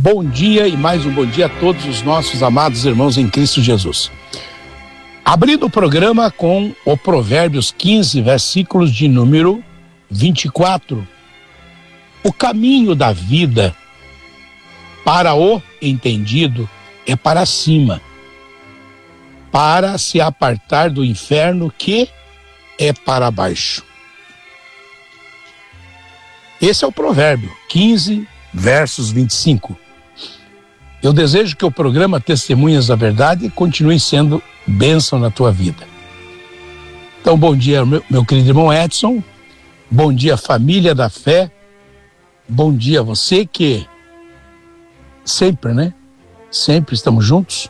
bom dia e mais um bom dia a todos os nossos amados irmãos em Cristo Jesus. Abrindo o programa com o Provérbios 15, versículos de número 24. O caminho da vida para o entendido é para cima, para se apartar do inferno que é para baixo. Esse é o Provérbio 15, versos 25. Eu desejo que o programa Testemunhas da Verdade continue sendo bênção na tua vida. Então, bom dia, meu querido irmão Edson. Bom dia, família da fé. Bom dia, você que sempre, Sempre estamos juntos.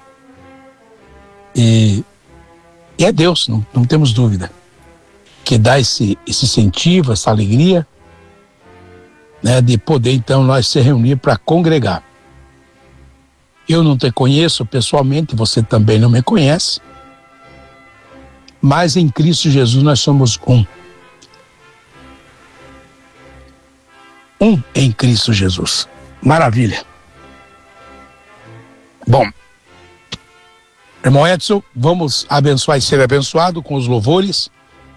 E é Deus, não temos dúvida, que dá esse incentivo, essa alegria, de poder, então, nós se reunir para congregar. Eu não te conheço pessoalmente, você também não me conhece, mas em Cristo Jesus nós somos um. Um em Cristo Jesus. Maravilha. Bom, irmão Edson, vamos abençoar e ser abençoado com os louvores.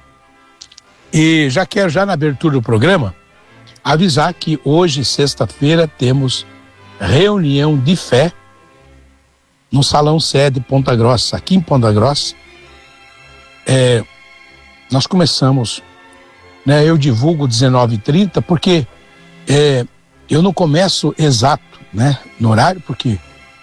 E já quero, na abertura do programa, avisar que hoje, sexta-feira, temos reunião de fé no Salão Sede Ponta Grossa, aqui em Ponta Grossa. Nós começamos, eu divulgo 19h30, porque eu não começo exato, no horário, porque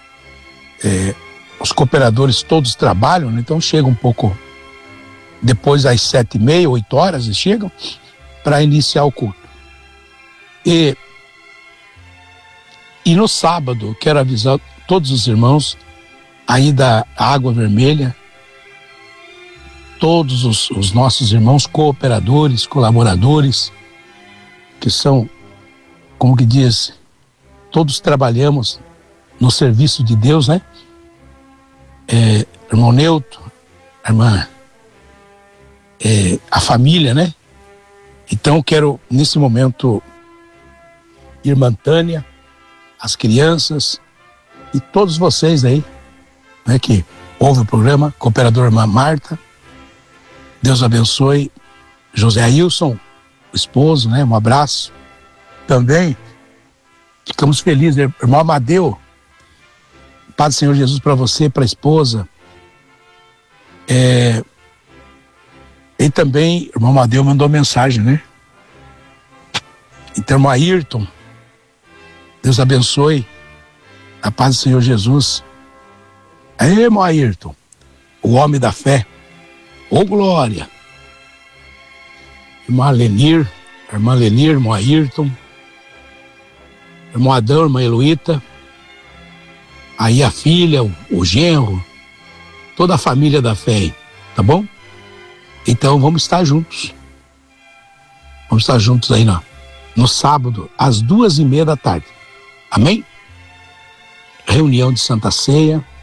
os cooperadores todos trabalham, então chega um pouco depois às 7h30, 8 horas, eles chegam para iniciar o culto. E no sábado, quero avisar todos os irmãos aí da Água Vermelha, todos os nossos irmãos cooperadores, colaboradores, que são, como que diz, todos trabalhamos no serviço de Deus, irmão Neuto, irmã, a família, Então quero, nesse momento, irmã Tânia, as crianças e todos vocês aí, que ouvem o programa, cooperadora irmã Marta, Deus abençoe, José Ailson, o esposo, um abraço. Também ficamos felizes, irmão Amadeu, Paz do Senhor Jesus para você, para a esposa. E também, irmão Amadeu mandou mensagem, Então, irmão Ayrton, Deus abençoe, a paz do Senhor Jesus. Aí, irmão Ayrton, o homem da fé, ô glória. Irmã Lenir, irmão Ayrton, irmão Adão, irmã Eloíta, aí a filha, o genro, toda a família da fé aí, tá bom? Então vamos estar juntos. Vamos estar juntos aí no sábado, às 2h30 da tarde. Amém? Reunião de Santa Ceia,